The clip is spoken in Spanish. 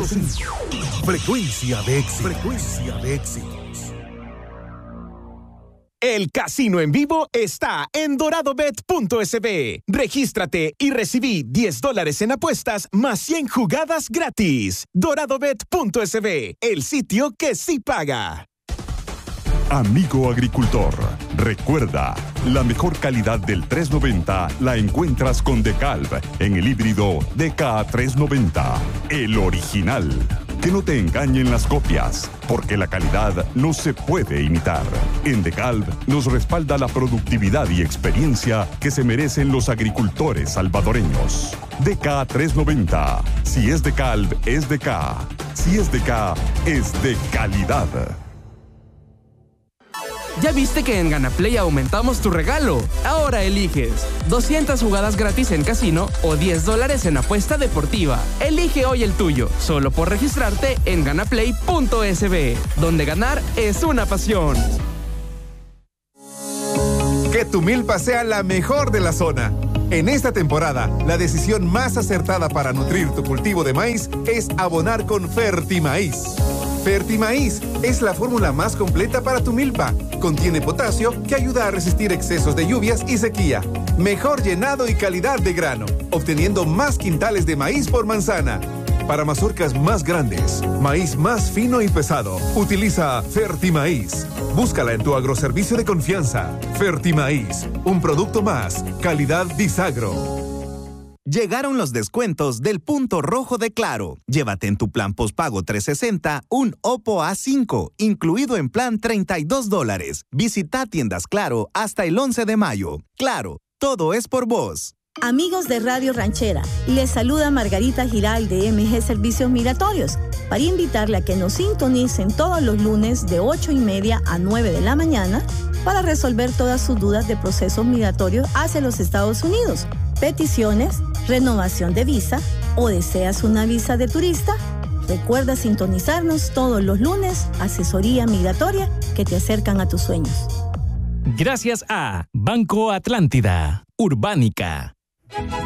100.5. Frecuencia de éxitos. El casino en vivo está en doradobet.sb. Regístrate y recibí $10 en apuestas más 100 jugadas gratis. Doradobet.sb, el sitio que sí paga. Amigo agricultor, recuerda, la mejor calidad del 390 la encuentras con DeKalb en el híbrido DK390, el original. Que no te engañen las copias, porque la calidad no se puede imitar. En DeKalb nos respalda la productividad y experiencia que se merecen los agricultores salvadoreños. DK390, si es DeKalb, es DK. Si es DK, es de calidad. ¿Ya viste que en Ganaplay aumentamos tu regalo? Ahora eliges 200 jugadas gratis en casino o $10 en apuesta deportiva. Elige hoy el tuyo, solo por registrarte en ganaplay.sb, donde ganar es una pasión. Que tu milpa sea la mejor de la zona. En esta temporada, la decisión más acertada para nutrir tu cultivo de maíz es abonar con Fertimaíz. Fertimaíz es la fórmula más completa para tu milpa. Contiene potasio que ayuda a resistir excesos de lluvias y sequía. Mejor llenado y calidad de grano, obteniendo más quintales de maíz por manzana. Para mazorcas más grandes, maíz más fino y pesado, utiliza Fertimaíz. Búscala en tu agroservicio de confianza. Fertimaíz, un producto más, calidad Disagro. Llegaron los descuentos del Punto Rojo de Claro. Llévate en tu plan postpago 360 un Oppo A5, incluido en plan $32. Visita tiendas Claro hasta el 11 de mayo. Claro, todo es por vos. Amigos de Radio Ranchera, les saluda Margarita Giral de MG Servicios Migratorios para invitarle a que nos sintonicen todos los lunes de 8:30 a 9 de la mañana para resolver todas sus dudas de procesos migratorios hacia los Estados Unidos. Peticiones, renovación de visa o deseas una visa de turista. Recuerda sintonizarnos todos los lunes, asesoría migratoria que te acercan a tus sueños. Gracias a Banco Atlántida, Urbánica.